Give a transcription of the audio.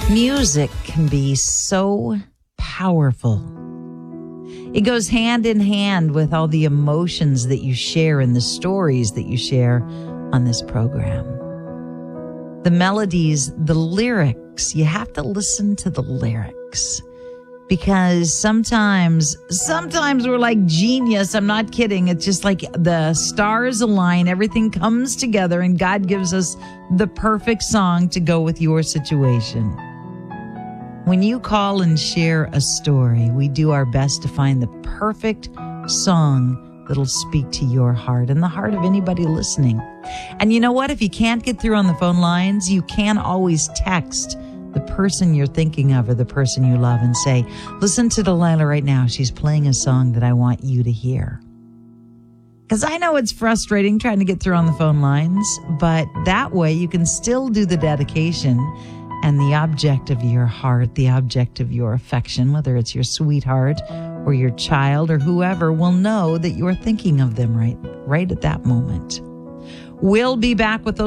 Music can be so powerful. It goes hand in hand with all the emotions that you share and the stories that you share on this program. The melodies, the lyrics, you have to listen to the lyrics. Because sometimes we're like genius. I'm not kidding. It's just like the stars align. Everything comes together and God gives us the perfect song to go with your situation. When you call and share a story, we do our best to find the perfect song that'll speak to your heart and the heart of anybody listening. And you know what? If you can't get through on the phone lines, you can always text the person you're thinking of or the person you love and say, listen to Delilah right now. She's playing a song that I want you to hear. Because I know it's frustrating trying to get through on the phone lines, but that way you can still do the dedication and the object of your heart, the object of your affection, whether it's your sweetheart or your child or whoever, will know that you're thinking of them right at that moment. We'll be back with those